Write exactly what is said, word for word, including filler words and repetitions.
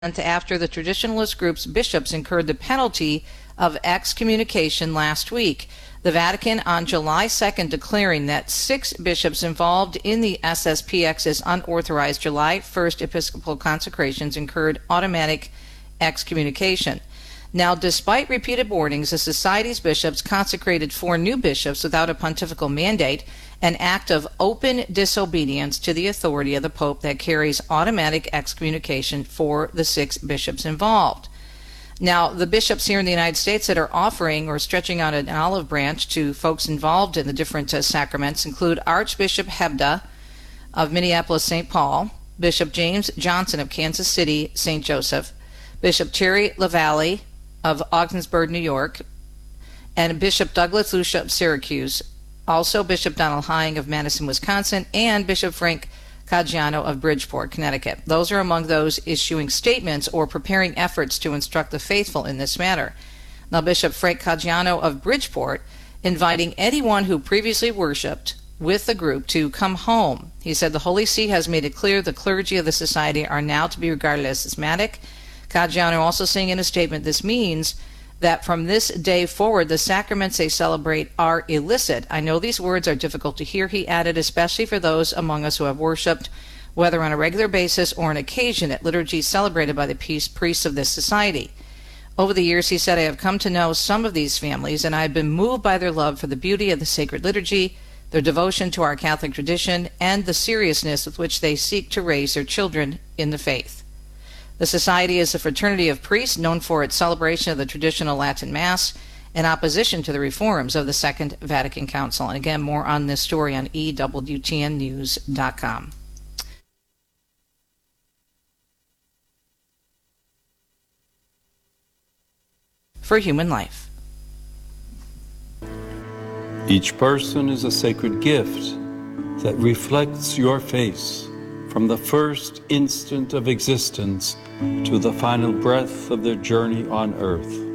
after the traditionalist group's bishops incurred the penalty of excommunication last week. The Vatican on July second declaring that six bishops involved in the S S P X's unauthorized July first episcopal consecrations incurred automatic excommunication. Now, despite repeated warnings, the Society's bishops consecrated four new bishops without a pontifical mandate, an act of open disobedience to the authority of the Pope that carries automatic excommunication for the six bishops involved. Now, the bishops here in the United States that are offering or stretching out an olive branch to folks involved in the different uh, sacraments include Archbishop Hebda of Minneapolis, Saint Paul, Bishop James Johnson of Kansas City, Saint Joseph, Bishop Terry LaValle of Ogdensburg, New York, and Bishop Douglas Lucia of Syracuse, also Bishop Donald Hying of Madison, Wisconsin, and Bishop Frank Caggiano of Bridgeport, Connecticut. Those are among those issuing statements or preparing efforts to instruct the faithful in this matter. Now, Bishop Frank Caggiano of Bridgeport inviting anyone who previously worshipped with the group to come home. He said the Holy See has made it clear the clergy of the society are now to be regarded as schismatic. Caggiano also saying in a statement, this means that from this day forward, the sacraments they celebrate are illicit. I know these words are difficult to hear, he added, especially for those among us who have worshipped, whether on a regular basis or on occasion, at liturgies celebrated by the priests of this society. Over the years, he said, I have come to know some of these families, and I have been moved by their love for the beauty of the sacred liturgy, their devotion to our Catholic tradition, and the seriousness with which they seek to raise their children in the faith. The Society is a fraternity of priests known for its celebration of the traditional Latin Mass in opposition to the reforms of the Second Vatican Council. And again, more on this story on E W T N news dot com. For human life. Each person is a sacred gift that reflects your face from the first instant of existence to the final breath of their journey on earth.